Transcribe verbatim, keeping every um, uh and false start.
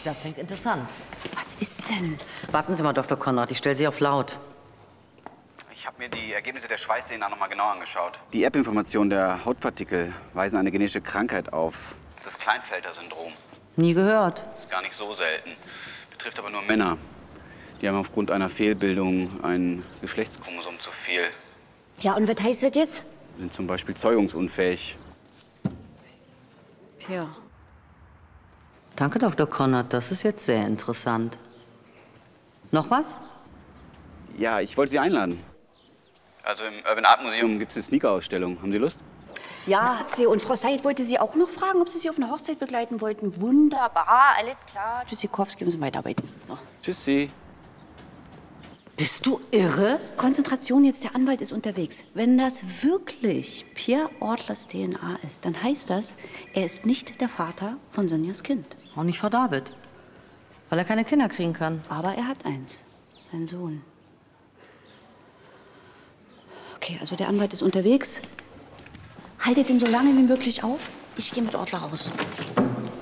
Das klingt interessant. Was ist denn? Warten Sie mal, Doktor Konrad, ich stelle Sie auf laut. Ich habe mir die Ergebnisse der Schweiß-D N A noch mal genau angeschaut. Die Erbinformationen der Hautpartikel weisen eine genetische Krankheit auf. Das Klinefelter-Syndrom. Nie gehört. Ist gar nicht so selten. Betrifft aber nur Männer. Die haben aufgrund einer Fehlbildung ein Geschlechtschromosom zu viel. Ja, und was heißt das jetzt? Sind zum Beispiel zeugungsunfähig. Ja. Danke, Doktor Konrad, das ist jetzt sehr interessant. Noch was? Ja, ich wollte Sie einladen. Also im Urban Art Museum gibt es eine Sneaker-Ausstellung. Haben Sie Lust? Ja, hat sie. Und Frau Seid wollte Sie auch noch fragen, ob Sie sie auf eine Hochzeit begleiten wollten. Wunderbar, alles klar. Tschüssikowski, müssen weiterarbeiten. So. Tschüssi. Bist du irre? Konzentration, jetzt der Anwalt ist unterwegs. Wenn das wirklich Pierre Ortlers D N A ist, dann heißt das, er ist nicht der Vater von Sonjas Kind. Auch nicht vor David. Weil er keine Kinder kriegen kann. Aber er hat eins. Sein Sohn. Okay, also der Anwalt ist unterwegs. Haltet ihn so lange wie möglich auf. Ich gehe mit Ortler raus.